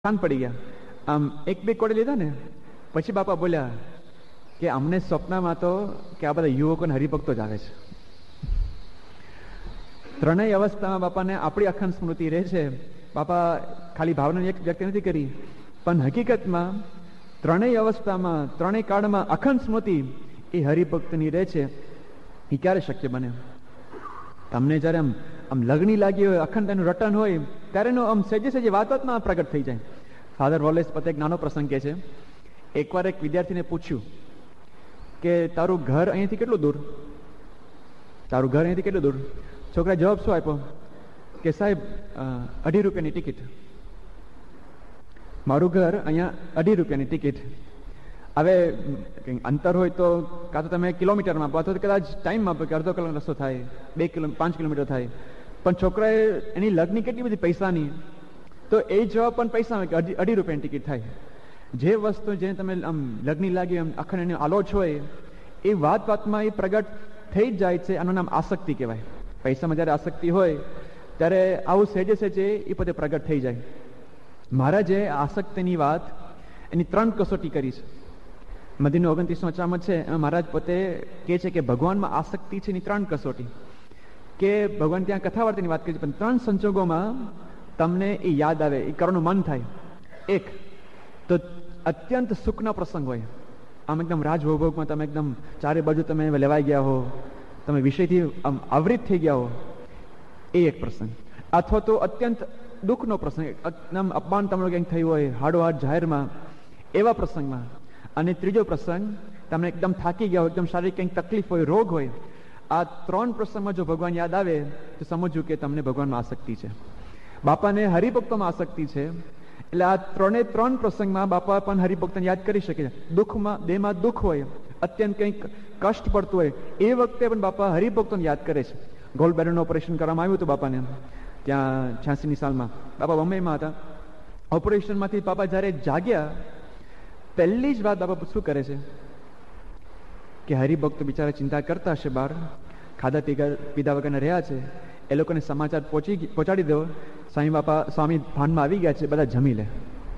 શાંત પડી ગયા. આમ એક બે કોડે લીધા ને પછી બાપા બોલ્યા કે અમને સ્વપ્નમાં તો કે આ બધા યુવકોને હરિભક્તો જ આવે છે. ત્રણેય અવસ્થામાં બાપાને આપણી અખંડ સ્મૃતિ રહે છે. બાપા ખાલી ભાવના વ્યક્ત નથી કરી, પણ હકીકતમાં ત્રણેય અવસ્થામાં ત્રણેય કાળમાં અખંડ સ્મૃતિ એ હરિભક્તની રહે છે. એ ક્યારે શક્ય બને? તમને જયારે આમ લગ્ની લાગી હોય, અખંડ એનું રટન હોય, ત્યારે એનો આમ સહેજે સહેજે વાતમાં પ્રગટ થઈ જાય. ફાધર વોલેસ પોતે એક નાનો પ્રસંગ કહે છે. એકવાર એક વિદ્યાર્થીને પૂછ્યું કે તારું ઘર અહીંયાથી કેટલું દૂર? તારું ઘર અહીંયાથી કેટલું દૂર? છોકરાએ જવાબ શું આપ્યો કે સાહેબ 2.5 રૂપિયાની ટિકિટ. મારું ઘર અહીંયા 2.5 રૂપિયાની ટિકિટ. હવે અંતર હોય તો કાં તો તમે કિલોમીટરમાં આપો અથવા તો કદાચ ટાઈમમાં આપો કે અડધો કલાક રસ્તો થાય, 5 કિલોમીટર થાય. પણ છોકરાએ એની લગ્નની કેટલી બધી પૈસાની, તો એ જવાબ પણ પૈસા કે 2.5 રૂપિયાની ટિકિટ થાય. જે વસ્તુ જે તમે આમ લગ્ની લાગી એમ અખંડ એનો આલોચ હોય એ વાતમાં એ પ્રગટ થઈ જ જાય છે. આનું નામ આસક્તિ કહેવાય. પૈસામાં જ્યારે આસક્તિ હોય ત્યારે આવું સહેજે સહેજે એ પોતે પ્રગટ થઈ જાય. મહારાજે આસક્તિની વાત એની 3 કસોટી કરી છે. મધ્યનો 29 વાચામાં છે એમાં મહારાજ પોતે કહે છે કે ભગવાનમાં આસક્તિ છે એની 3 કસોટી. કે ભગવાન ત્યાં કથા વાર્તાની વાત કરી છે, પણ 3 સંજોગોમાં તમને એ યાદ આવે, એ કરવાનું મન થાય. એક તો અત્યંત સુખના પ્રસંગ હોય, આમ એકદમ રાજભોગમાં તમે એકદમ ચારે બાજુ તમે લેવાઈ ગયા હો, તમે વિષયથી આમ આવૃત થઈ ગયા હો, એ એક પ્રસંગ. અથવા તો અત્યંત દુઃખનો પ્રસંગ, એકદમ અપમાન તમારું ક્યાંક થયું હોય હાડોહાડ જાહેરમાં, એવા પ્રસંગમાં. અને ત્રીજો પ્રસંગ તમને એકદમ થાકી ગયા હોય, એકદમ શારીરિક કંઈક તકલીફ હોય, રોગ હોય. આ 3 પ્રસંગમાં જો ભગવાન યાદ આવે તો સમજવું કે તમને ભગવાનમાં આસક્તિ છે. બાપાને હરિભક્તોમાં આસક્તિ છે. એટલે આ 3 પ્રસંગમાં બાપા પણ હરિભક્તને યાદ કરી શકે છે. દુઃખમાં, દેહમાં દુઃખ હોય, અત્યંત કંઈક કષ્ટ પડતું હોય, એ વખતે પણ બાપા હરિભક્તોને યાદ કરે છે. ગોલ્ડ બેરરનું ઓપરેશન કરવામાં આવ્યું હતું બાપાને ત્યાં 86ની સાલમાં. બાપા બોમ્બેમાં હતા. ઓપરેશનમાંથી બાપા જ્યારે જાગ્યા, પહેલી જ વાત બાપા શું કરે છે કે હરિભક્તો બિચારા ચિંતા કરતા હશે, બહાર ખાધા પીધા વગરના રહ્યા છે, એ લોકોને સમાચાર પહોંચાડી દો, સ્વામી ભાનમાં આવી ગયા છે, બધા જમી લે.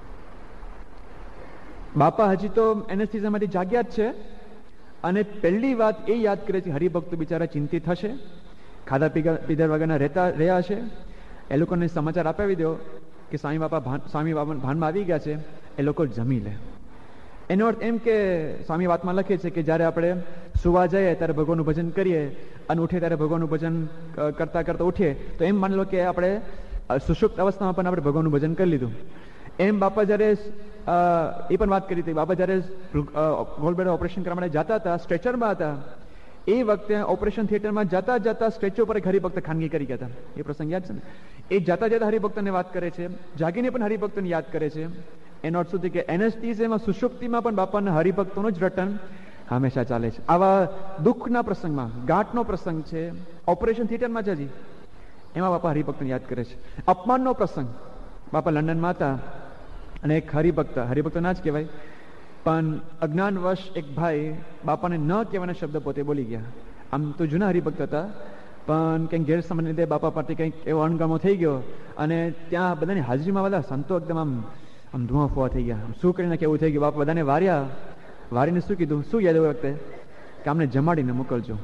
બાપા હજી તો એનેસ્થેસિયામાંથી જાગ્યા જ છે અને પહેલી વાત એ યાદ કરે છે હરિભક્તો બિચારા ચિંતિત હશે, ખાધા પીધા વગરના રહ્યા હશે, એ લોકોને સમાચાર અપાવી દો કે સ્વામી બાપા ભાનમાં આવી ગયા છે, એ લોકો જમી લે. એનો અર્થ એમ કે સ્વામી વાતમાં લખે છે કે જ્યારે આપણે સુવા જઈએ ત્યારે ભગવાનનું ભજન કરીએ અને ઉઠે ત્યારે ભગવાનનું ભજન કરતા કરતા ઉઠીએ તો એમ માની લો કે આપણે સુષુપ્ત અવસ્થામાં પણ આપણે ભગવાનનું ભજન કરી લીધું. એમ બાપા જ્યારે એ પણ વાત કરી હતી, બાપા જ્યારે ગોલ્ડ ઓપરેશન કરવા માટે જતા હતા, સ્ટ્રેચરમાં હતા, એ વખતે ઓપરેશન થિયેટરમાં જતા સ્ટ્રેચર પર એક હરિભક્ત ખાનગી કરી ગયા હતા. એ પ્રસંગ યાદ છે ને? એ જતા હરિભક્તને વાત કરે છે, જાગીને પણ હરિભક્તને યાદ કરે છે. એનો અર્થ શું છે કે એનેસ્થેસિયામાં, સુષુપ્તિમાં પણ બાપાના હરિભક્તોનું જ રટન હંમેશા ચાલે છે. આવા દુઃખના પ્રસંગમાં, ગાંઠનો પ્રસંગ છે, ઓપરેશન થિયેટરમાં જ હજી, એમાં બાપા હરિભક્તને યાદ કરે છે. અપમાનનો પ્રસંગ, બાપા લંડનમાં હતા અને એક હરિભક્ત ના જ કહેવાય, પણ અજ્ઞાનવશ એક ભાઈ બાપાને ન કહેવાના શબ્દ પોતે બોલી ગયા. આમ તો જૂના હરિભક્ત હતા, પણ કંઈક ગેરસમજને લીધે બાપા પાસે કંઈક એવો અણગમો થઈ ગયો અને ત્યાં બધાની હાજરીમાં બધા સંતો એકદમ આમ ધુઆ ફુવા થઈ ગયા. શું કરીને કેવું થઈ ગયું? બાપા બધાને વારીને શું કીધું? શું યાદ એ વખતે કે અમને જમાડીને મોકલજો.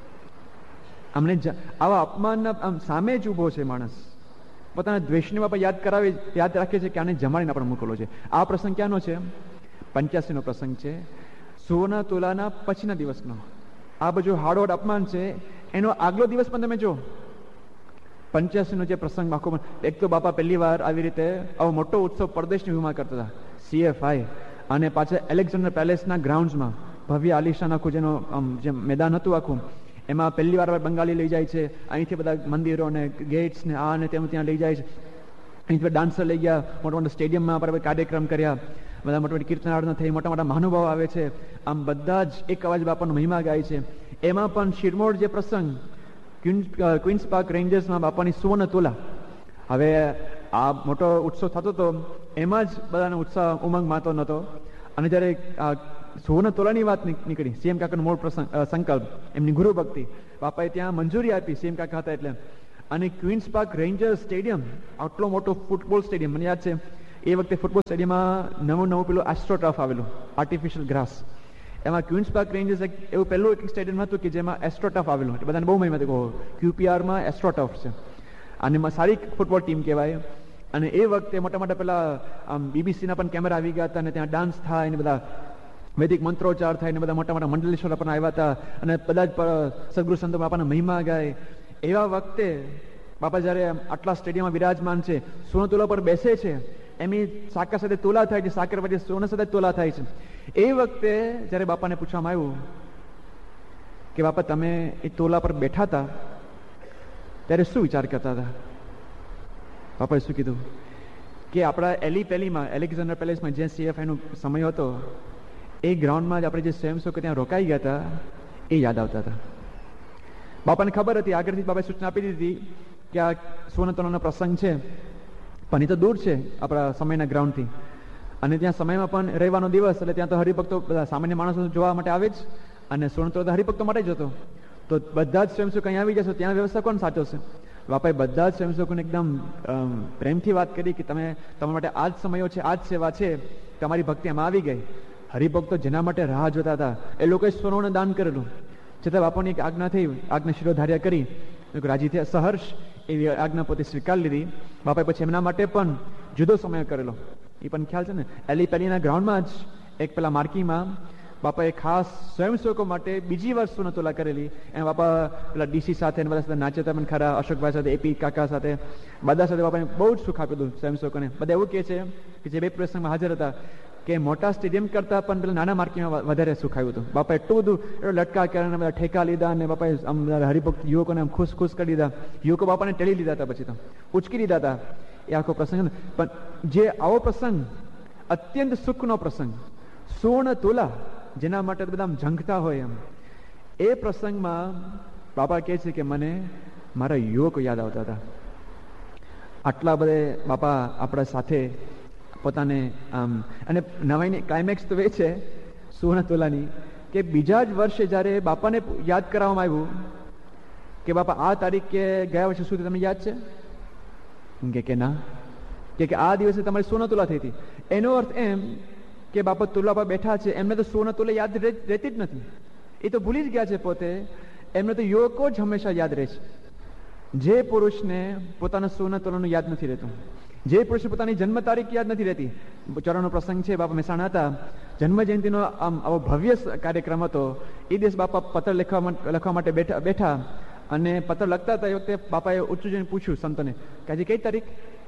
અમને આવા અપમાનના આમ સામે જ ઊભો છે માણસ, પોતાના દ્વેષને બાપા યાદ રાખે છે કે આને જમાડીને આપણે મોકલો છે. આ પ્રસંગ ક્યાંનો છે? 85નો પ્રસંગ છે, સુવર્ણ તુલાના પછીના દિવસનો. આ બધું હાડોડ અપમાન છે, એનો આગલો દિવસ પણ તમે જો 85નો જે પ્રસંગ આખો. એક તો બાપા પહેલી વાર આવી રીતે આવો મોટો ઉત્સવ પરદેશની ભૂમિમાં કરતા હતા, CFI, અને પાછા એલેક્ઝાન્ડર પેલેસના ગ્રાઉન્ડ્સમાં ભવ્ય આલિશાન આખું જે મેદાન હતું આખું, એમાં પહેલી વાર બંગાળી લઈ જાય છે. અહીંથી બધા મંદિરો ને ગેટ્સ ને આ ને તેમ ત્યાં લઈ જાય છે. અહીંથી ડાન્સર લઈ ગયા, મોટા મોટા સ્ટેડિયમમાં આપણે કાર્યક્રમ કર્યા, બધા મોટી મોટી કીર્તન આરાધના થઈ, મોટા મોટા મહાનુભાવો આવે છે. આમ બધા જ એક અવાજ બાપાનો મહિમા ગાય છે. એમાં પણ શિરમોર જે પ્રસંગ, ક્વીન્સ પાર્ક રેન્જર્સમાં બાપાની સુવર્ણ તુલા. હવે આ મોટો ઉત્સવ થતો હતો, એમાં જ બધાનો ઉત્સાહ ઉમંગ માતો નહોતો. અને જ્યારે સુવર્ણ તોલાની વાત નીકળી, CM કાકાનો મૂળ સંકલ્પ, એમની ગુરુ ભક્તિ, બાપાએ ત્યાં મંજૂરી આપી, CM કાકા હતા એટલે. અને ક્વીન્સ પાર્ક રેન્જર્સ સ્ટેડિયમ, આટલો મોટો ફૂટબોલ સ્ટેડિયમ, મને યાદ છે એ વખતે ફૂટબોલ સ્ટેડિયમમાં નવું પેલું એસ્ટ્રોટર્ફ આવેલું, આર્ટિફિશિયલ ગ્રાસ. એમાં ક્વીન્સ પાર્ક રેન્જર્સ એવું પહેલું એક સ્ટેડિયમ હતું કે જેમાં એસ્ટ્રોટર્ફ આવેલું. એટલે બધાને બહુ મહિમા કહો QPRમાં એસ્ટ્રોટર્ફ છે અને એમાં સારી ફૂટબોલ ટીમ કહેવાય. અને એ વખતે મોટા મોટા પેલા BBCના પણ કેમેરા આવી ગયા હતા અને ત્યાં ડાન્સ થાય ને બધા વૈદિક મંત્રોચ્ચાર થાય ને બધા મોટા મોટા મંડલેશ્વર પણ આવ્યા હતા અને બધા જ સદગુરુ સંતો બાપાના મહિમા ગાય. એવા વખતે બાપા જ્યારે આટલા સ્ટેડિયમમાં વિરાજમાન છે, સોનો તોલા પર બેસે છે, એમની સાકર સાથે તોલા થાય છે, સાકર પછી સોના સાથે તોલા થાય છે. એ વખતે જ્યારે બાપાને પૂછવામાં આવ્યું કે બાપા તમે એ તોલા પર બેઠા હતા ત્યારે શું વિચાર કરતા હતા? બાપાએ શું કીધું કે આપણા પેલીમાં એલેક્ઝાન્ડર પેલેસમાં જે CFI નો સમય હતો એ ગ્રાઉન્ડમાં જ આપણે જે સ્વયંસેવકો ત્યાં રોકાઈ ગયા હતા એ યાદ આવતા હતા. બાપાને ખબર હતી, આગળથી બાપાએ સૂચના આપી દીધી કે આ સોના તોલાનો પ્રસંગ છે, પણ એ તો દૂર છે આપણા સમયના ગ્રાઉન્ડથી, અને ત્યાં સમયમાં પણ રવિવારનો દિવસ એટલે ત્યાં તો હરિભક્તો બધા સામાન્ય માણસો જોવા માટે આવે જ, અને સોના તોલા હરિભક્તો માટે જ હતો. તો બધા જ સ્વયંસેવકો અહીં આવી જશો, ત્યાં વ્યવસ્થા કોણ સાચવશે? બાપાએ બધા જ સ્વયંસેવકોને એકદમ પ્રેમથી વાત કરી કે તમારા માટે આ જ સમયો છે, આ જ સેવા છે, તમારી ભક્તિ એમાં આવી ગઈ. હરિભક્તો જેના માટે રાહ જોતા હતા એ લોકોએ સોનું દાન કરેલું, છતાં બાપાની એક આજ્ઞા થઈ, આજ્ઞા શિરોધાર્યા કરી, રાજી થયા, સહર્ષ એવી આજ્ઞા પોતે સ્વીકારી લીધી. બાપાએ પછી એમના માટે પણ જુદો સમય કરેલો. એ પણ ખ્યાલ છે ને, પેલીના ગ્રાઉન્ડમાં જ એક પેલા માર્કીમાં બાપાએ ખાસ સ્વયંસેવકો માટે બીજી વાર સોના તોલા કરેલી. એમાં બાપા પેલા DC સાથે બધા સાથે નાચ્યા પણ ખરા, અશોકભાઈ સાથે, AP કાકા સાથે, બધા સાથે બાપાએ બહુ જ સુખ આપેલું સ્વયંસેવકોને. બધા એવું કહે છે કે જે બે પ્રસંગમાં હાજર હતા કે મોટા સ્ટેડિયમ કરતા પણ પેલા નાના માર્કીમાં વધારે સુખ આવ્યું હતું. બાપા એટલું બધું લટકા કરીને બધા ઠેકા લીધા અને બાપાએ હરિભક્ત યુવકોને ખુશ કરી દીધા. યુવકો બાપાને ટેળી લીધા હતા, પછી તો ઉચકી લીધા હતા. એ આખો પ્રસંગ. પણ જે આવો પ્રસંગ, અત્યંત સુખનો પ્રસંગ, સોના તોલા જેના માટે બધા ઝંખતા હોય એમ, એ પ્રસંગમાં બાપા કહે છે કે મને મારા યુવકો યાદ આવતા હતા. આટલા બધે બાપા આપણા સાથે પોતાને અને નવાઈની ક્લાઇમેક્સ તો એ છે સોના તોલાની કે બીજા જ વર્ષે જ્યારે બાપાને યાદ કરાવવામાં આવ્યું કે બાપા આ તારીખે ગયા વર્ષે સુધી તમને યાદ છે કે ના, કે આ દિવસે તમારી સોના તોલા થઈ હતી. એનો અર્થ એમ કે બાપા તોલા પર બેઠા છે, એમને તો સોના તોલા યાદ રહેતી જ નથી, એ તો ભૂલી જ ગયા છે પોતે. એમને તો યુવકો જ હંમેશા યાદ રહે છે. જે પુરુષને પોતાના સોના તોલાનું યાદ નથી રહેતું, જે પુરુષને પોતાની જન્મ તારીખ યાદ નથી રહેતી. ચોરાનો પ્રસંગ છે, બાપા મહેસાણા હતા, જન્મ જયંતિનો આવો ભવ્ય કાર્યક્રમ હતો. એ દિવસ બાપા પત્ર લખવા માટે બેઠા અને પત્ર લખતા હતા. એ વખતે બાપાએ ઊંચું જઈને પૂછ્યું સંતોને કે આજે કઈ તારીખ?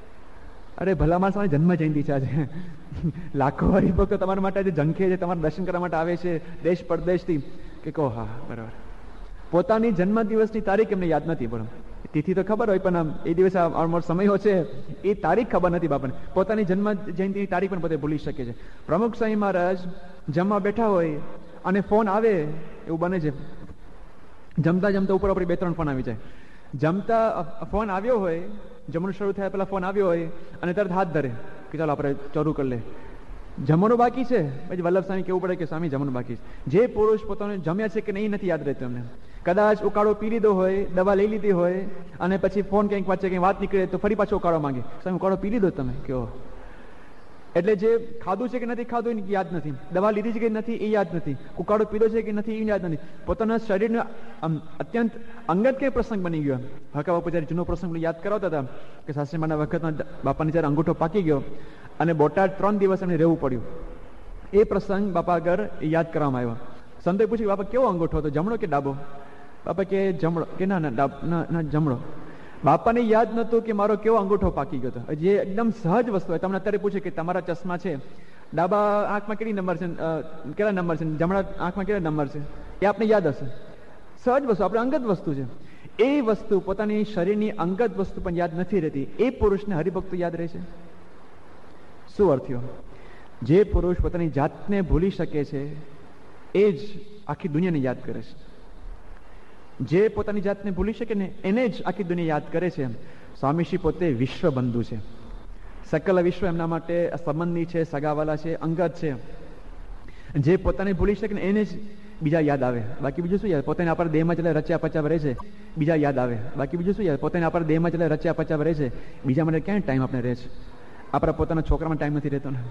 અરે ભલા માણસ, જન્મ જયંતિ છે આજે. લાખો હરિભક્તો તમારા માટે આજે ઝંખે છે, તમારા દર્શન કરવા માટે આવે છે દેશ પરદેશથી. કે કહો હા બરાબર. પોતાની જન્મ દિવસની તારીખ એમને યાદ નથી. બરાબર, તિથિ તો ખબર હોય પણ એ દિવસે સમયો છે એ તારીખ ખબર નથી બાપાને. પોતાની જન્મ જયંતિની તારીખ પણ પોતે ભૂલી શકે છે. પ્રમુખ સ્વામી મહારાજ જમવા બેઠા હોય અને ફોન આવે, એવું બને છે જમતા જમતા ઉપર બે ત્રણ ફોન આવી જાય. જમતા ફોન આવ્યો હોય, જમવાનું શરૂ થયા પહેલા ફોન આવ્યો હોય અને તરત હાથ ધરે કે ચાલો આપણે ચોરું કરી લે, જમવાનું બાકી છે. પછી વલ્લભ સ્વામી કેવું પડે કે સ્વામી જમવાનું બાકી છે. જે પુરુષ પોતાને જમ્યા છે કે નહીં નથી યાદ રહેતું એમને. કદાચ ઉકાળો પી લીધો હોય, દવા લઈ લીધી હોય અને પછી ફોન કંઈક વાંચે, કંઈક વાત નીકળે તો ફરી પાછો ઉકાળો માંગે. સ્વામી ઉકાળો પી લીધો તમે કયો? એટલે જે ખાધું છે કે નથી ખાધું એ યાદ નથી, દવા લીધી છે કે નથી એ યાદ નથી, ઉકાળો પીધો છે કે નથી એ યાદ નથી. પોતાના શરીરનો અત્યંત અંગત કે પ્રસંગ બની ગયો. હકા બાપુ જયારે જૂનો પ્રસંગ યાદ કરાવતા હતા કે સાસરીમાના વખતમાં બાપાને જયારે અંગૂઠો પાકી ગયો અને બોટાદ 3 દિવસ એમને રહેવું પડ્યું. એ પ્રસંગ બાપા આગળ યાદ કરવામાં આવ્યો. સંતોએ પૂછ્યું બાપા કેવો અંગૂઠો હતો, જમણો કે ડાબો? બાપા કે જમણો. કે ના જમણો. બાપાને યાદ નતું કે મારો કેવો અંગૂઠો પાકી ગયો હતો. જે એકદમ સહજ વસ્તુ હોય. તમને અત્યારે પૂછે કે તમારા ચશ્મા છે, ડાબા આંખમાં કેટલી નંબર છે, કેટલા નંબર છે, જમણા આંખમાં કેટલા નંબર છે, એ આપને યાદ હશે. સહજ વસ્તુ, આપણે અંગત વસ્તુ છે. એ વસ્તુ પોતાની શરીરની અંગત વસ્તુ પણ યાદ નથી રહેતી. એ પુરુષને હરિભક્તો યાદ રહે છે. શું અર્થ થયો? જે પુરુષ પોતાની જાતને ભૂલી શકે છે એ જ આખી દુનિયાને યાદ કરે છે. જે પોતાની જાતને ભૂલી શકે ને એને જ આખી દુનિયા યાદ કરે છે. સ્વામીશ્રી પોતે વિશ્વ બંધુ છે. સકલ વિશ્વ એમના માટે સંબંધી છે, સગાવાલા છે, અંગત છે. જે પોતાને ભૂલી શકે ને એને જ બીજા યાદ આવે. બાકી બીજું શું યાદ? પોતાને આપણા દેહમાં ચાલે રચ્યા પચ્યા રહે છે, બીજા યાદ આવે. બાકી બીજું શું યાદ? પોતાને આપણા દેહમાં ચાલે રચ્યા પચ્યા રહે છે, બીજા માટે ક્યાં ટાઈમ આપણે રહે છે? આપણા પોતાના છોકરામાં ટાઈમ નથી રહેતો ને.